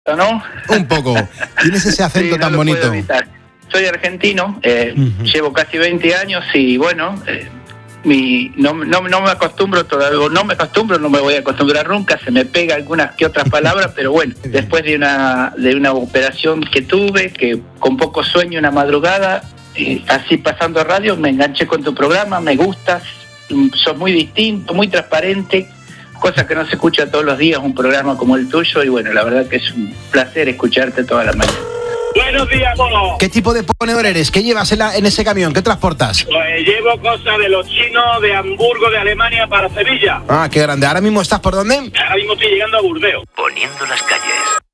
¿no? Un poco. Tienes ese acento Sí, tan no lo puedo bonito. evitar. Soy argentino, llevo casi 20 años y bueno, no me acostumbro todavía, no me voy a acostumbrar nunca, se me pega algunas que otras palabras, pero bueno, después de una operación que tuve, que con poco sueño una madrugada, así pasando radio, me enganché con tu programa, me gustas, sos muy distinto, muy transparente, cosa que no se escucha todos los días, un programa como el tuyo, y bueno, la verdad que es un placer escucharte toda la mañana. Buenos días, Polo. ¿Qué tipo de ponedor eres? ¿Qué llevas en ese camión? ¿Qué transportas? Pues llevo cosas de los chinos de Hamburgo, de Alemania, para Sevilla. Ah, qué grande. ¿Ahora mismo estás por dónde? Ahora mismo estoy llegando a Burdeos. Poniendo las calles.